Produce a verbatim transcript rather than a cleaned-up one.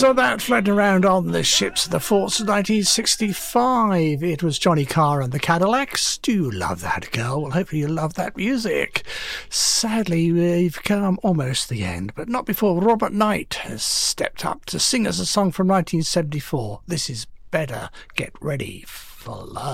So that floating around on the ships of the forts of nineteen sixty-five. It was Johnny Carr and the Cadillacs. Do you love that, girl? Well, hopefully you love that music. Sadly, we've come almost to the end, but not before Robert Knight has stepped up to sing us a song from nineteen seventy-four. This is Better Get Ready for Love.